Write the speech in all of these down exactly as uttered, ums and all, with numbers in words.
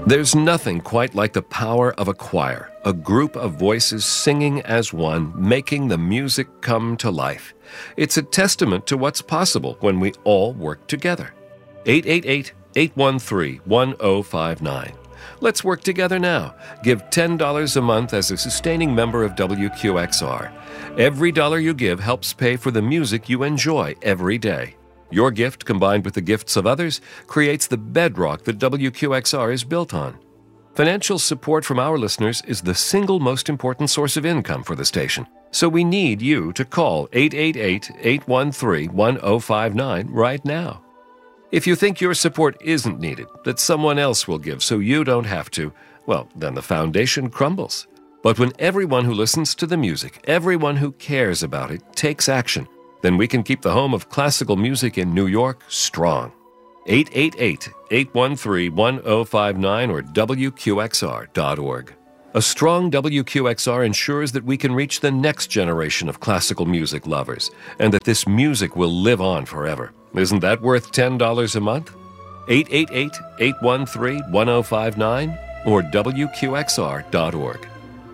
There's nothing quite like the power of a choir, a group of voices singing as one, making the music come to life. It's a testament to what's possible when we all work together. eight eight eight, eight one three, one zero five nine. Let's work together now. Give ten dollars a month as a sustaining member of W Q X R. Every dollar you give helps pay for the music you enjoy every day. Your gift, combined with the gifts of others, creates the bedrock that W Q X R is built on. Financial support from our listeners is the single most important source of income for the station, so we need you to call eight eight eight, eight one three, one zero five nine right now. If you think your support isn't needed, that someone else will give so you don't have to, well, then the foundation crumbles. But when everyone who listens to the music, everyone who cares about it, takes action, then we can keep the home of classical music in New York strong. eight eight eight, eight one three, one zero five nine or W Q X R dot org. A strong W Q X R ensures that we can reach the next generation of classical music lovers and that this music will live on forever. Isn't that worth ten dollars a month? eight eight eight, eight one three, one zero five nine or W Q X R dot org.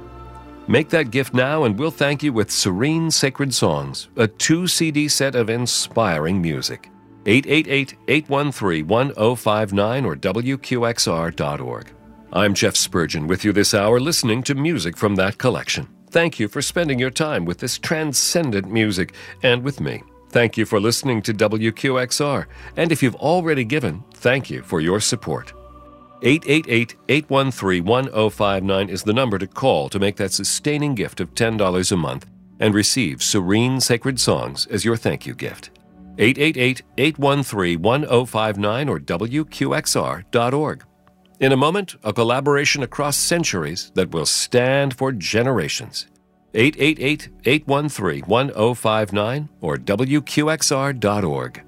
Make that gift now and we'll thank you with Serene Sacred Songs, a two-C D set of inspiring music. eight eight eight, eight one three, one zero five nine or W Q X R dot org. I'm Jeff Spurgeon with you this hour listening to music from that collection. Thank you for spending your time with this transcendent music and with me. Thank you for listening to W Q X R. And if you've already given, thank you for your support. eight eight eight, eight one three, one zero five nine is the number to call to make that sustaining gift of ten dollars a month and receive Serene Sacred Songs as your thank you gift. eight eight eight, eight one three, one zero five nine or W Q X R dot org. In a moment, a collaboration across centuries that will stand for generations. eight eight eight, eight one three, one zero five nine or W Q X R dot org.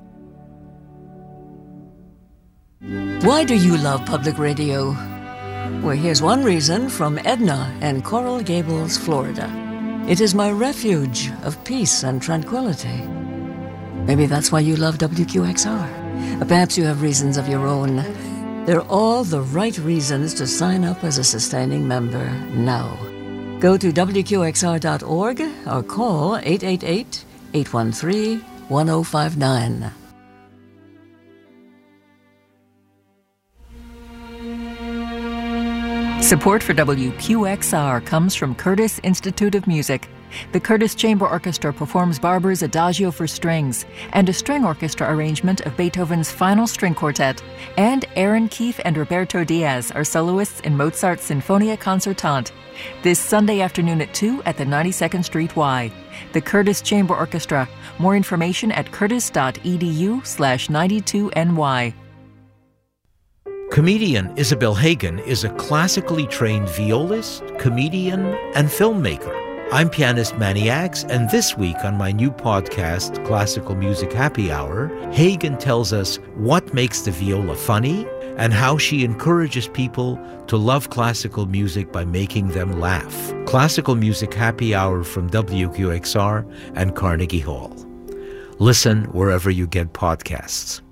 Why do you love public radio? Well, here's one reason from Edna in Coral Gables, Florida. It is my refuge of peace and tranquility. Maybe that's why you love W Q X R. Perhaps you have reasons of your own. They're all the right reasons to sign up as a sustaining member now. Go to W Q X R dot org or call eight eight eight, eight one three, one zero five nine. Support for W Q X R comes from Curtis Institute of Music. The Curtis Chamber Orchestra performs Barber's Adagio for strings and a string orchestra arrangement of Beethoven's Final String Quartet. And Aaron Keefe and Roberto Diaz are soloists in Mozart's Sinfonia Concertante. This Sunday afternoon at two at the ninety-second Street Y. The Curtis Chamber Orchestra. More information at curtis.edu slash 92ny. Comedian Isabel Hagen is a classically trained violist, comedian, and filmmaker. I'm pianist Manny Axe, and this week on my new podcast, Classical Music Happy Hour, Hagen tells us what makes the viola funny and how she encourages people to love classical music by making them laugh. Classical Music Happy Hour from W Q X R and Carnegie Hall. Listen wherever you get podcasts.